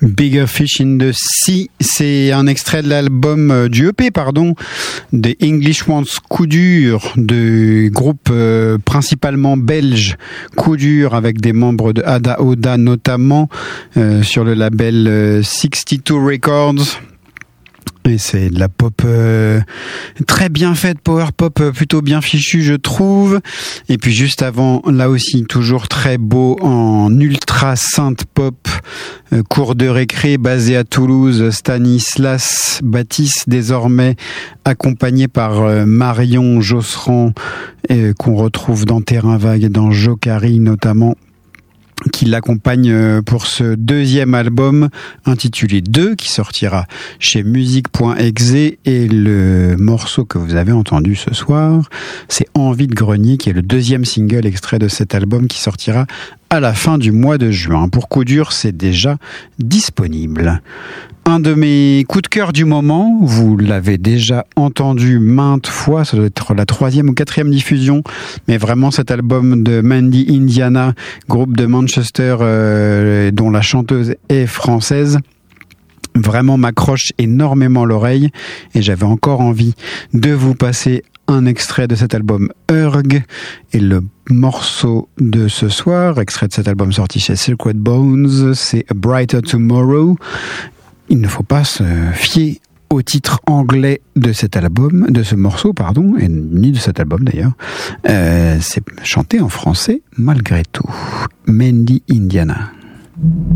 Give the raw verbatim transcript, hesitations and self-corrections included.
Bigger Fish in the Sea, c'est un extrait de l'album euh, du E P, pardon, des English Ones Coup Dur, de groupe euh, principalement belge Coup Dur, avec des membres de Ada Oda notamment, euh, sur le label euh, soixante-deux Records. Et c'est de la pop euh, très bien faite, power pop euh, plutôt bien fichue, je trouve. Et puis juste avant, là aussi, toujours très beau en ultra synth pop, euh, cours de récré basé à Toulouse, Stanislas Baptiste, désormais accompagné par euh, Marion Josserand, euh, qu'on retrouve dans Terrain Vague et dans Jokari notamment, qui l'accompagne pour ce deuxième album intitulé deux, qui sortira chez musique point exe, et le morceau que vous avez entendu ce soir, c'est Envie de grenier, qui est le deuxième single extrait de cet album qui sortira à la fin du mois de juin. Pour Coup Dur, c'est déjà disponible. Un de mes coups de cœur du moment, vous l'avez déjà entendu maintes fois, ça doit être la troisième ou quatrième diffusion, mais vraiment cet album de Mandy Indiana, groupe de Manchester euh, dont la chanteuse est française, vraiment m'accroche énormément l'oreille, et j'avais encore envie de vous passer un extrait de cet album Urg, et le morceau de ce soir, extrait de cet album sorti chez Silkwood Bones, c'est A Brighter Tomorrow. Il ne faut pas se fier au titre anglais de cet album, de ce morceau, pardon, et ni de cet album d'ailleurs. Euh, c'est chanté en français malgré tout. Mandy Indiana.